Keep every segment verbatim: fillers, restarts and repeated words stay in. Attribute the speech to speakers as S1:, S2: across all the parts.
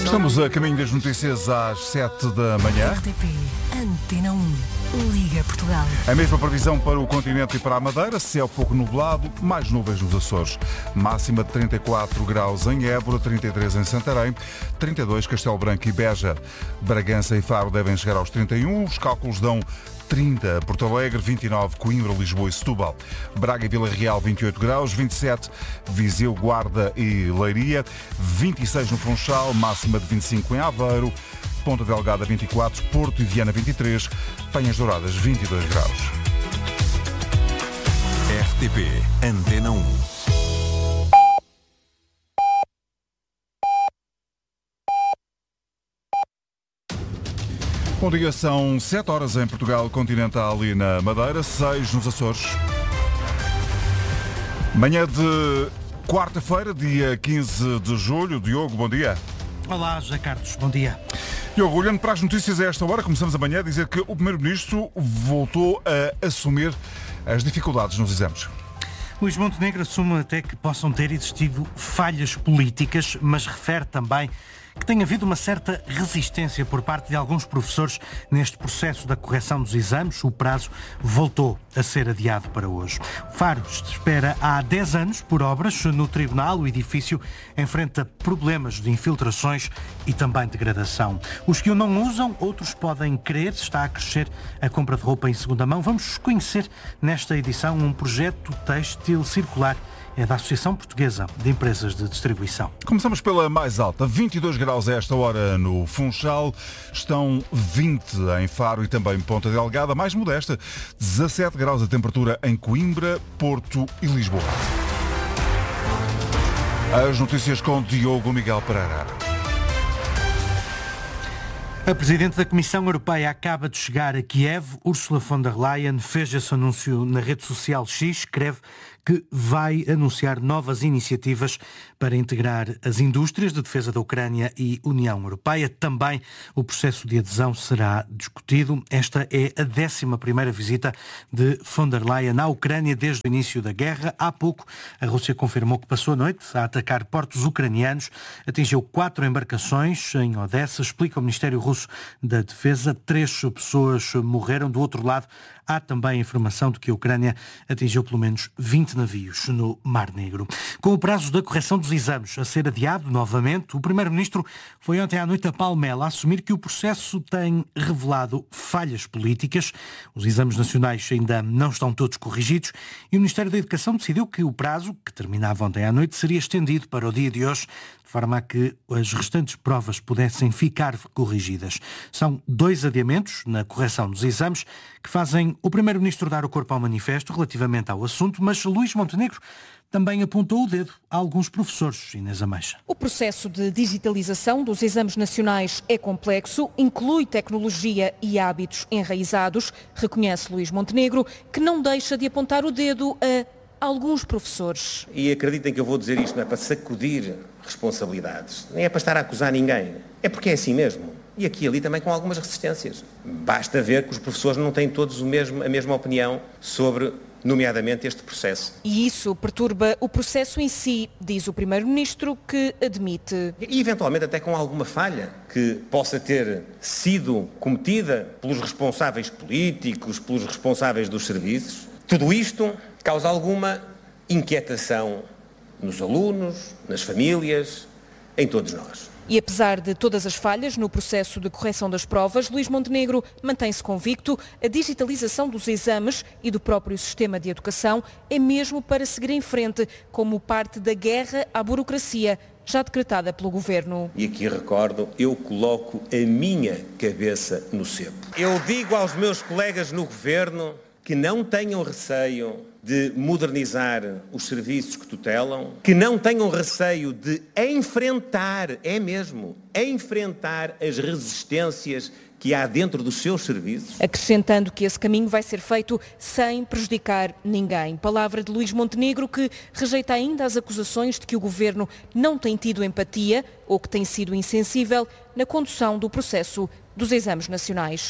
S1: Estamos a caminho das notícias às sete da manhã.
S2: R T P Antena um, Liga Portugal.
S1: A mesma previsão para o continente e para a Madeira, céu pouco nublado, mais nuvens nos Açores. Máxima de trinta e quatro graus em Évora, trinta e três em Santarém, trinta e dois Castelo Branco e Beja. Bragança e Faro devem chegar aos trinta e um, os cálculos dão trinta Porto Alegre, vinte e nove Coimbra, Lisboa e Setúbal. Braga e Vila Real, vinte e oito graus, vinte e sete Viseu, Guarda e Leiria, vinte e seis no Funchal, máxima de vinte e cinco em Aveiro, Ponta Delgada vinte e quatro, Porto e Viana vinte e três, Penhas Douradas vinte e dois graus.
S3: R T P Antena um.
S1: Bom dia, são sete horas em Portugal Continental e na Madeira, seis nos Açores. Manhã de quarta-feira, dia quinze de julho. Diogo, bom dia.
S4: Olá, José Carlos, bom dia.
S1: Diogo, olhando para as notícias a esta hora, começamos amanhã a dizer que o Primeiro-Ministro voltou a assumir as dificuldades nos exames.
S4: Luís Montenegro assume até que possam ter existido falhas políticas, mas refere também que tem havido uma certa resistência por parte de alguns professores neste processo da correção dos exames. O prazo voltou a ser adiado para hoje. Faro espera há dez anos por obras no tribunal. O edifício enfrenta problemas de infiltrações e também degradação. Os que o não usam, outros podem querer. Está a crescer a compra de roupa em segunda mão. Vamos conhecer nesta edição um projeto têxtil circular. É da Associação Portuguesa de Empresas de Distribuição.
S1: Começamos pela mais alta, vinte e dois graus a esta hora no Funchal, estão vinte em Faro e também Ponta Delgada, mais modesta, dezassete graus a temperatura em Coimbra, Porto e Lisboa. As notícias com Diogo Miguel Pereira.
S4: A Presidente da Comissão Europeia acaba de chegar a Kiev. Ursula von der Leyen fez esse anúncio na rede social X, escreve que vai anunciar novas iniciativas para integrar as indústrias de defesa da Ucrânia e União Europeia. Também o processo de adesão será discutido. Esta é a décima primeira visita de von der Leyen à Ucrânia desde o início da guerra. Há pouco, a Rússia confirmou que passou a noite a atacar portos ucranianos. Atingiu quatro embarcações em Odessa, explica o Ministério Russo da Defesa. Três pessoas morreram. Do outro lado, há também informação de que a Ucrânia atingiu pelo menos vinte navios no Mar Negro. Com o prazo da correção dos exames a ser adiado novamente, o Primeiro-Ministro foi ontem à noite a Palmela a assumir que o processo tem revelado falhas políticas. Os exames nacionais ainda não estão todos corrigidos e o Ministério da Educação decidiu que o prazo, que terminava ontem à noite, seria estendido para o dia de hoje, de forma a que as restantes provas pudessem ficar corrigidas. São dois adiamentos na correção dos exames que fazem o Primeiro-Ministro dar o corpo ao manifesto relativamente ao assunto, mas Luís Montenegro também apontou o dedo a alguns professores. Inês Ameixa.
S5: O processo de digitalização dos exames nacionais é complexo, inclui tecnologia e hábitos enraizados, reconhece Luís Montenegro, que não deixa de apontar o dedo a alguns professores.
S6: E acreditem que eu vou dizer isto não é para sacudir responsabilidades, nem é para estar a acusar ninguém, é porque é assim mesmo. E aqui e ali também com algumas resistências. Basta ver que os professores não têm todos o mesmo, a mesma opinião sobre, nomeadamente, este processo.
S5: E isso perturba o processo em si, diz o Primeiro-Ministro, que admite.
S6: E eventualmente até com alguma falha que possa ter sido cometida pelos responsáveis políticos, pelos responsáveis dos serviços. Tudo isto causa alguma inquietação nos alunos, nas famílias, em todos nós.
S5: E apesar de todas as falhas no processo de correção das provas, Luís Montenegro mantém-se convicto. A digitalização dos exames e do próprio sistema de educação é mesmo para seguir em frente, como parte da guerra à burocracia, já decretada pelo Governo.
S6: E aqui recordo, eu coloco a minha cabeça no cepo. Eu digo aos meus colegas no Governo que não tenham receio de modernizar os serviços que tutelam, que não tenham receio de enfrentar, é mesmo, enfrentar as resistências que há dentro dos seus serviços.
S5: Acrescentando que esse caminho vai ser feito sem prejudicar ninguém. Palavra de Luís Montenegro, que rejeita ainda as acusações de que o Governo não tem tido empatia ou que tem sido insensível na condução do processo dos exames nacionais.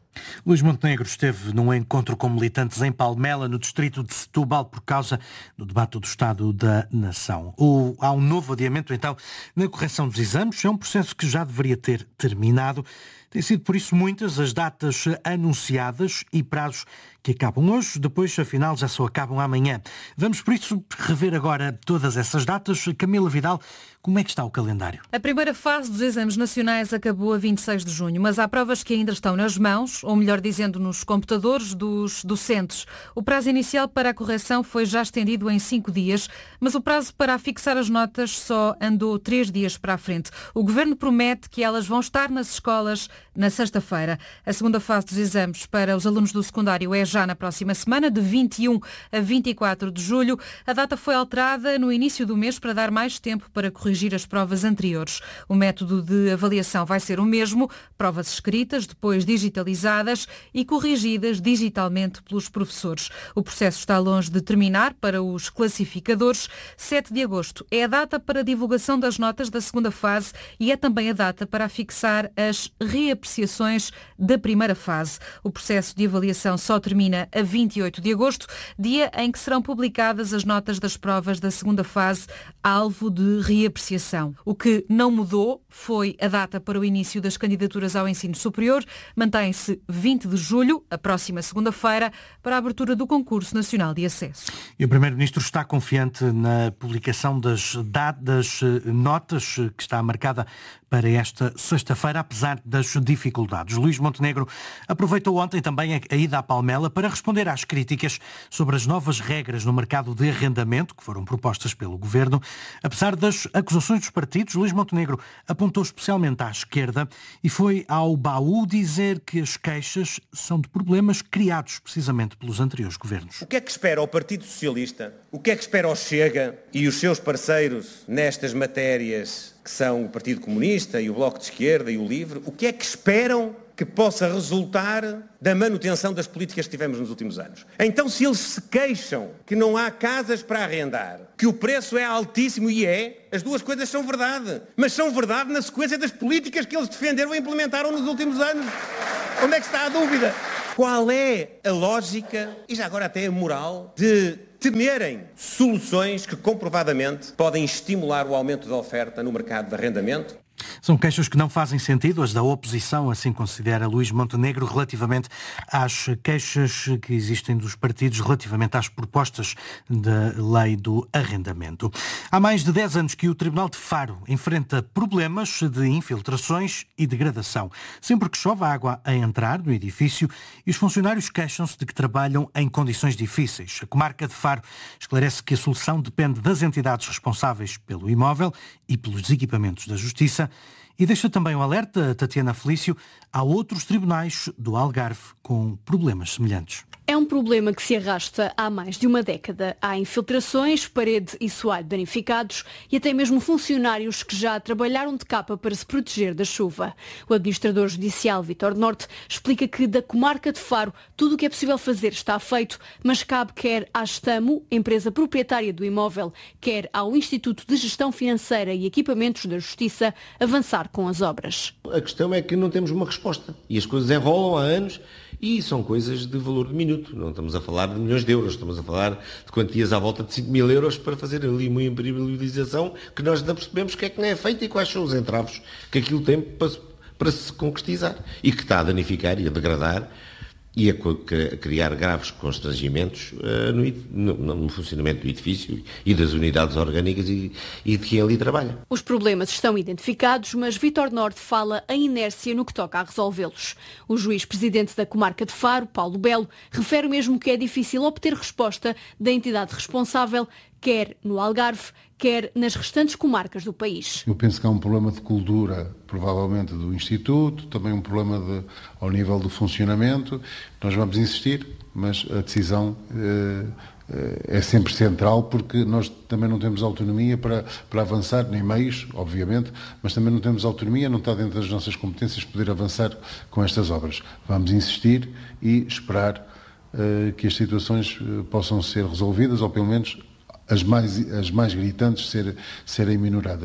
S4: Luís Montenegro esteve num encontro com militantes em Palmela, no distrito de Setúbal, por causa do debate do Estado da Nação. O, há um novo adiamento, então, na correção dos exames. É um processo que já deveria ter terminado. Tem sido, por isso, muitas as datas anunciadas e prazos que acabam hoje, depois, afinal, já só acabam amanhã. Vamos, por isso, rever agora todas essas datas. Camila Vidal, como é que está o calendário?
S7: A primeira fase dos exames nacionais acabou a vinte e seis de junho, mas há provas que ainda estão nas mãos, ou melhor dizendo, nos computadores dos docentes. O prazo inicial para a correção foi já estendido em cinco dias, mas o prazo para afixar as notas só andou três dias para a frente. O Governo promete que elas vão estar nas escolas na sexta-feira. A segunda fase dos exames para os alunos do secundário é já na próxima semana, de vinte e um a vinte e quatro de julho. A data foi alterada no início do mês para dar mais tempo para corrigir as provas anteriores. O método de avaliação vai ser o mesmo, provas escritas, depois digitalizadas e corrigidas digitalmente pelos professores. O processo está longe de terminar para os classificadores. sete de agosto é a data para a divulgação das notas da segunda fase e é também a data para fixar as reapreciações da primeira fase. O processo de avaliação só termina a vinte e oito de agosto, dia em que serão publicadas as notas das provas da segunda fase, alvo de reapreciação. O que não mudou foi a data para o início das candidaturas ao ensino superior. Mantém-se vinte de julho, a próxima segunda-feira, para a abertura do concurso nacional de acesso.
S4: E o Primeiro-Ministro está confiante na publicação das, das notas que está marcada para esta sexta-feira, apesar das dificuldades. Luís Montenegro aproveitou ontem também a ida à Palmela para responder às críticas sobre as novas regras no mercado de arrendamento que foram propostas pelo Governo. Apesar das acusações dos partidos, Luís Montenegro apontou especialmente à esquerda e foi ao baú dizer que as queixas são de problemas criados precisamente pelos anteriores governos.
S6: O que é que espera o Partido Socialista? O que é que espera o Chega e os seus parceiros nestas matérias que são o Partido Comunista e o Bloco de Esquerda e o Livre? O que é que esperam que possa resultar da manutenção das políticas que tivemos nos últimos anos? Então, se eles se queixam que não há casas para arrendar, que o preço é altíssimo, e é, as duas coisas são verdade, mas são verdade na sequência das políticas que eles defenderam e implementaram nos últimos anos. Onde é que está a dúvida? Qual é a lógica, e já agora até a moral, de temerem soluções que comprovadamente podem estimular o aumento da oferta no mercado de arrendamento?
S4: São queixas que não fazem sentido, as da oposição, assim considera Luís Montenegro, relativamente às queixas que existem dos partidos relativamente às propostas da lei do arrendamento. Há mais de dez anos que o Tribunal de Faro enfrenta problemas de infiltrações e degradação. Sempre que chove, há água a entrar no edifício e os funcionários queixam-se de que trabalham em condições difíceis. A comarca de Faro esclarece que a solução depende das entidades responsáveis pelo imóvel e pelos equipamentos da Justiça. E deixa também um alerta, Tatiana Felício, há outros tribunais do Algarve com problemas semelhantes.
S8: É um problema que se arrasta há mais de uma década. Há infiltrações, parede e soalho danificados e até mesmo funcionários que já trabalharam de capa para se proteger da chuva. O administrador judicial Vítor Norte explica que da comarca de Faro tudo o que é possível fazer está feito, mas cabe quer à Estamo, empresa proprietária do imóvel, quer ao Instituto de Gestão Financeira e Equipamentos da Justiça, avançar com as obras.
S9: A questão é que não temos uma resposta e as coisas enrolam há anos e são coisas de valor de minuto. Não estamos a falar de milhões de euros, estamos a falar de quantias à volta de cinco mil euros para fazer ali uma impermeabilização que nós não percebemos o que é que não é feito e quais são os entraves que aquilo tem para, para se concretizar e que está a danificar e a degradar e a, a criar graves constrangimentos uh, no, no, no funcionamento do edifício e das unidades orgânicas e, e de quem ali trabalha.
S8: Os problemas estão identificados, mas Vítor Norte fala em inércia no que toca a resolvê-los. O juiz-presidente da comarca de Faro, Paulo Belo, refere mesmo que é difícil obter resposta da entidade responsável, quer no Algarve, quer nas restantes comarcas do país.
S10: Eu penso que há um problema de cultura, provavelmente do Instituto, também um problema de, ao nível do funcionamento. Nós vamos insistir, mas a decisão eh, é sempre central, porque nós também não temos autonomia para, para avançar, nem meios, obviamente, mas também não temos autonomia, não está dentro das nossas competências poder avançar com estas obras. Vamos insistir e esperar eh, que as situações eh, possam ser resolvidas, ou pelo menos as mais, as mais gritantes ser, serem minoradas.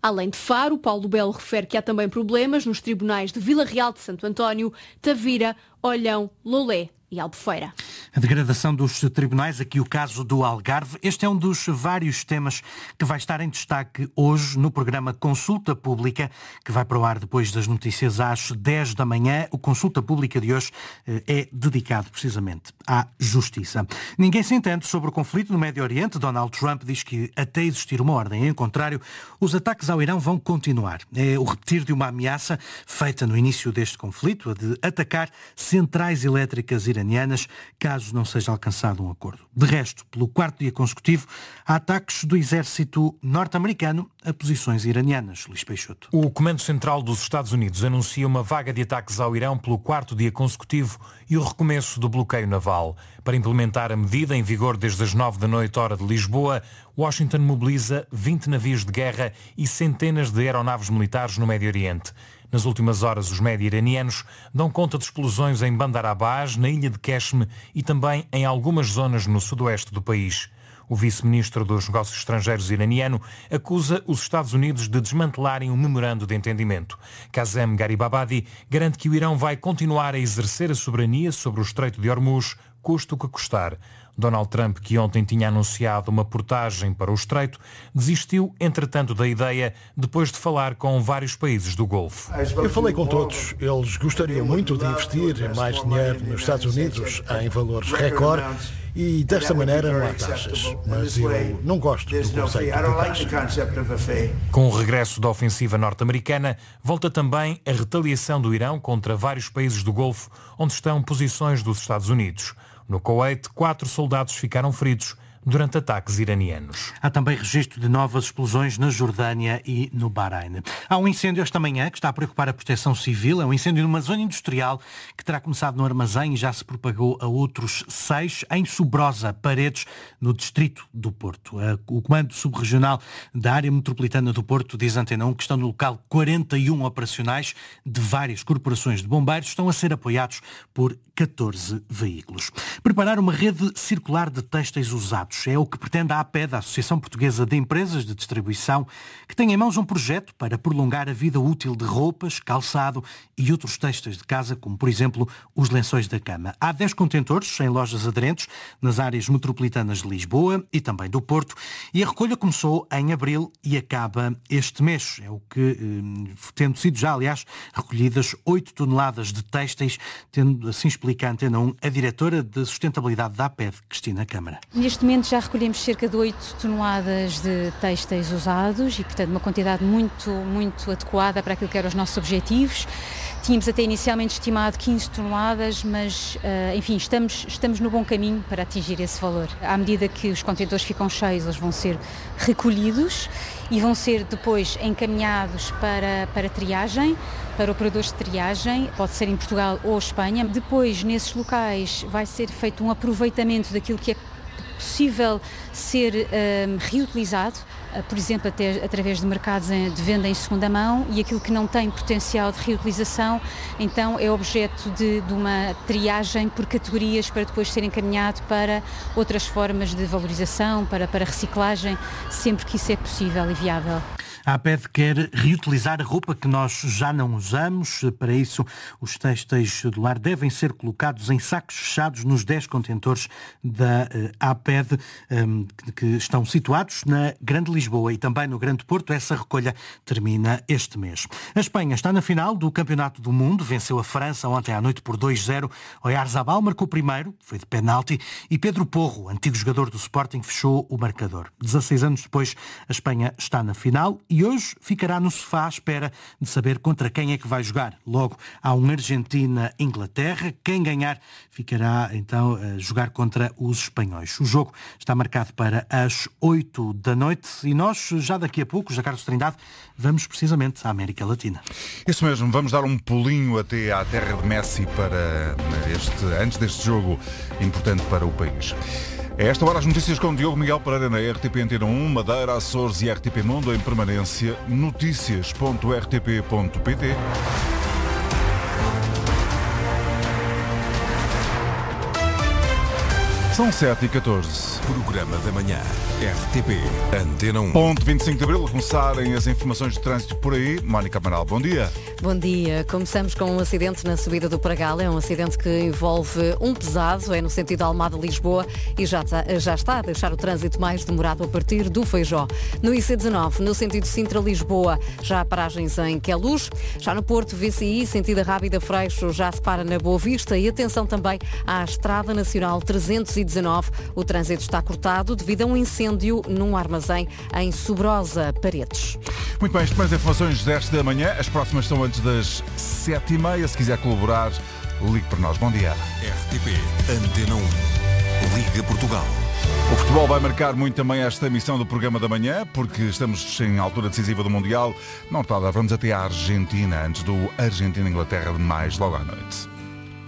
S8: Além de Faro, Paulo Belo refere que há também problemas nos tribunais de Vila Real de Santo António, Tavira, Olhão, Lolé e Albufeira.
S4: A degradação dos tribunais, aqui o caso do Algarve. Este é um dos vários temas que vai estar em destaque hoje no programa Consulta Pública, que vai para o ar depois das notícias às dez da manhã. O Consulta Pública de hoje é dedicado precisamente à justiça. Ninguém se entende sobre o conflito no Médio Oriente. Donald Trump diz que até existir uma ordem em contrário, os ataques ao Irão vão continuar. É o repetir de uma ameaça feita no início deste conflito, a de atacar centrais elétricas iranianas, caso não seja alcançado um acordo. De resto, pelo quarto dia consecutivo, há ataques do exército norte-americano a posições iranianas. Luís Peixoto.
S11: O Comando Central dos Estados Unidos anuncia uma vaga de ataques ao Irão pelo quarto dia consecutivo e o recomeço do bloqueio naval. Para implementar a medida, em vigor desde as nove da noite, hora de Lisboa, Washington mobiliza vinte navios de guerra e centenas de aeronaves militares no Médio Oriente. Nas últimas horas, os média iranianos dão conta de explosões em Bandar Abbas, na ilha de Qeshm e também em algumas zonas no sudoeste do país. O vice-ministro dos Negócios Estrangeiros iraniano acusa os Estados Unidos de desmantelarem um memorando de entendimento. Kazem Garibabadi garante que o Irão vai continuar a exercer a soberania sobre o Estreito de Hormuz, custe o que custar. Donald Trump, que ontem tinha anunciado uma portagem para o Estreito, desistiu, entretanto, da ideia depois de falar com vários países do Golfo.
S12: Eu falei com todos. Eles gostariam muito de investir mais dinheiro nos Estados Unidos em valores recorde e desta maneira não há taxas. Mas eu não gosto do conceito de taxa.
S11: Com o regresso da ofensiva norte-americana, volta também a retaliação do Irão contra vários países do Golfo, onde estão posições dos Estados Unidos. No Kuwait, quatro soldados ficaram feridos durante ataques iranianos.
S4: Há também registro de novas explosões na Jordânia e no Bahrein. Há um incêndio esta manhã que está a preocupar a Proteção Civil. É um incêndio numa zona industrial que terá começado no armazém e já se propagou a outros seis em Sobrosa, Paredes, no distrito do Porto. O Comando Subregional da Área Metropolitana do Porto diz à Antena um que estão no local quarenta e um operacionais de várias corporações de bombeiros. Estão a ser apoiados por catorze veículos. Preparar uma rede circular de têxteis usados é o que pretende a APED, a Associação Portuguesa de Empresas de Distribuição, que tem em mãos um projeto para prolongar a vida útil de roupas, calçado e outros têxteis de casa, como, por exemplo, os lençóis da cama. Há dez contentores em lojas aderentes nas áreas metropolitanas de Lisboa e também do Porto, e a recolha começou em abril e acaba este mês. É o que, tendo sido já, aliás, recolhidas oito toneladas de têxteis, tendo assim explica a Antena um a diretora de sustentabilidade da APED, Cristina Câmara.
S13: Neste momento já recolhemos cerca de oito toneladas de têxteis usados e, portanto, uma quantidade muito, muito adequada para aquilo que eram os nossos objetivos. Tínhamos até inicialmente estimado quinze toneladas, mas, enfim, estamos, estamos no bom caminho para atingir esse valor. À medida que os contentores ficam cheios, eles vão ser recolhidos e vão ser depois encaminhados para, para triagem, para operadores de triagem, pode ser em Portugal ou Espanha. Depois, nesses locais, vai ser feito um aproveitamento daquilo que é possível ser um, reutilizado, uh, por exemplo, até através de mercados de venda em segunda mão, e aquilo que não tem potencial de reutilização, então é objeto de, de uma triagem por categorias para depois ser encaminhado para outras formas de valorização, para, para reciclagem, sempre que isso é possível e viável.
S4: A APED quer reutilizar a roupa que nós já não usamos. Para isso, os têxteis do lar devem ser colocados em sacos fechados nos dez contentores da APED que estão situados na Grande Lisboa e também no Grande Porto. Essa recolha termina este mês. A Espanha está na final do Campeonato do Mundo. Venceu a França ontem à noite por dois a zero. Oyarzabal marcou primeiro, foi de penalti, e Pedro Porro, antigo jogador do Sporting, fechou o marcador. dezasseis anos depois, a Espanha está na final e hoje ficará no sofá à espera de saber contra quem é que vai jogar. Logo, há um Argentina-Inglaterra. Quem ganhar ficará então a jogar contra os espanhóis. O jogo está marcado para as oito da noite e nós, já daqui a pouco, José Carlos Trindade, vamos precisamente à América Latina.
S1: Isso mesmo, vamos dar um pulinho até à terra de Messi para este, antes deste jogo importante para o país. A esta hora as notícias com Diogo Miguel Pereira na R T P Antena um, Madeira, Açores e R T P Mundo em permanência. notícias ponto r t p ponto p t. São sete e catorze.
S3: Programa da manhã. R T P Antena um.
S1: Ponto vinte e cinco de Abril, a começarem as informações de trânsito por aí. Mónica Amaral, bom dia.
S14: Bom dia. Começamos com um acidente na subida do Pragal. É um acidente que envolve um pesado, é no sentido Almada-Lisboa e já está, já está a deixar o trânsito mais demorado a partir do Feijó. No I C dezanove, no sentido Sintra-Lisboa, já há paragens em Queluz. Já no Porto, V C I, sentido Rábida Freixo, já se para na Boa Vista. E atenção também à Estrada Nacional trezentos e dezanove. O trânsito está cortado devido a um incêndio num armazém em Sobrosa, Paredes.
S1: Muito bem, as primeiras informações desta manhã. As próximas são antes das sete e meia. Se quiser colaborar, ligue para nós. Bom dia.
S3: R T P Antena um. Liga Portugal.
S1: O futebol vai marcar muito também esta emissão do programa da manhã, porque estamos em altura decisiva do Mundial. Não tarda, vamos até à Argentina, antes do Argentina-Inglaterra de mais logo à noite.